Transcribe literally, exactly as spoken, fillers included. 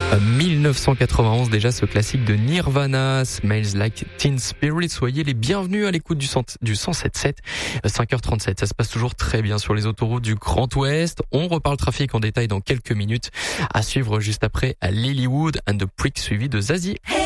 mille neuf cent quatre-vingt-onze déjà, ce classique de Nirvana, Smells Like Teen Spirit. Soyez les bienvenus à l'écoute du, cent, du cent sept sept, cinq heures trente-sept. Ça se passe toujours très bien sur les autoroutes du Grand Ouest. On reparle trafic en détail dans quelques minutes. À suivre juste après à Lilywood and the Prick suivi de Zazie. Hey